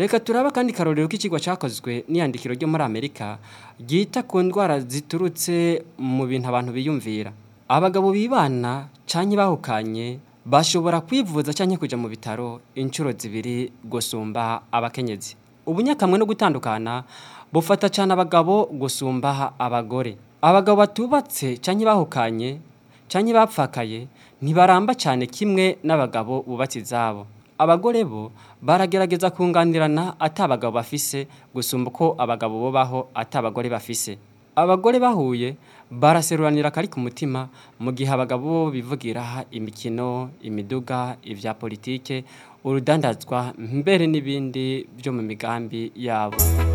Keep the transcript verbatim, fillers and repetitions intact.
Reka turaba kandi karorero k'ikigwa cyakozwe n'iyandikiro ryo muri Amerika ryita ku ndwara ziturutse mu bintu abantu biyumvira. Abagabo bibana canke bahukanye bashobora kwivuza canke kuja mu bitaro inshuro zibiri gusumba abakenyezi. Ubunyakamwe no gutandukana bufata cyane abagabo gusumba abagore. Abagabo batubatse canke bahukanye canke bapfakaye ntibaramba cyane kimwe n'abagabo bubatse izabo. Abagore bo baragerageza kunganirana atabagabo bafise gusumba uko abagabo bo baho atabagore bafise. Abagore bahuye baraseruranira kari ku mutima mu gihe abagabo bivugira imikino, imiduga, ivya politike, urudandazwa mbere n'ibindi byo mu migambi yabo.